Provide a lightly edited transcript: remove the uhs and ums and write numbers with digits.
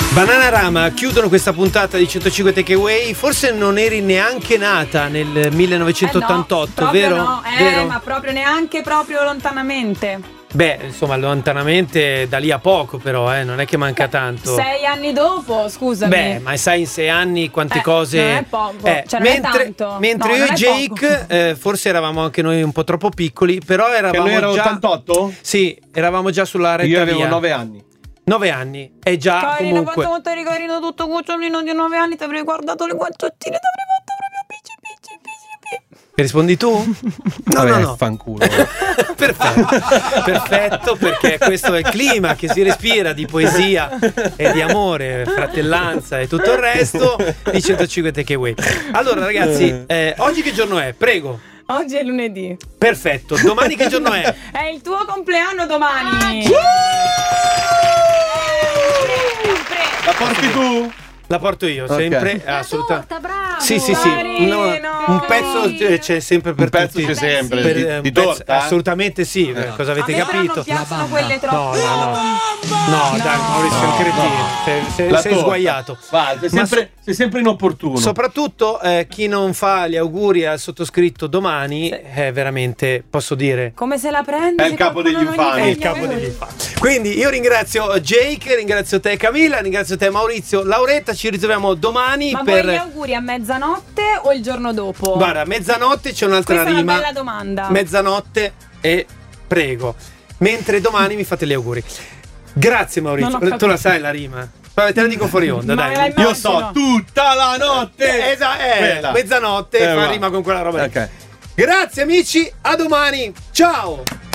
Bananarama chiudono questa puntata di 105 Takeaway. Forse non eri neanche nata nel 1988, no, vero? No, vero? Ma proprio neanche proprio lontanamente. Beh, insomma, lontanamente da lì a poco, però, non è che manca tanto. 6 anni dopo, scusami. Beh, ma sai in 6 anni quante cose. Non è poco. Cioè, mentre non è tanto. io e Jake, forse eravamo anche noi un po' troppo piccoli, però eravamo Che lui era già 88? Sì, eravamo già sulla retta Io avevo via. 9 anni. 9 anni, è già Carino, comunque. quanto eri carino tutto cucciolino di 9 anni, ti avrei guardato le guacciottine, ti avrei fatto proprio pici. Rispondi tu? No. Fanculo. Perfetto, perché questo è il clima che si respira di poesia e di amore, fratellanza e tutto il resto di 105 Takeaway. Allora ragazzi, oggi che giorno è? Prego. Oggi è lunedì. Perfetto, domani che giorno è? È il tuo compleanno domani. La porti tu? La porto io, sempre, assolutamente. Bravo. Sì. Carino. Un pezzo c'è sempre per Un pezzo tutti. c'è sempre. Per, Di un pezzo- torta? assolutamente sì, cosa avete A me però capito? non piacciono quelle troppo. No, dai, Maurizio, è un cretino. Sei torta. sguaiato. Va, sei sempre inopportuno. Soprattutto chi non fa gli auguri al sottoscritto domani è veramente, posso dire, Come se la prendi? È il se capo qualcuno degli non gli infami. fa è gli il capo auguri? degli infami. Quindi io ringrazio Jake, ringrazio te Camilla, ringrazio te Maurizio, Lauretta, ci ritroviamo domani Ma per vuoi gli auguri a mezzanotte o il giorno dopo? Guarda, mezzanotte c'è un'altra Questa è rima. una bella domanda. Mezzanotte e prego. Mentre domani mi fate gli auguri. Grazie Non Maurizio. ho capito. Tu la sai la rima? Vabbè, te la dico fuori onda, Ma dai. la Io immagino. so tutta la notte. Quella. Mezzanotte fa va. rima con quella roba lì. Ok. Grazie amici, a domani. Ciao.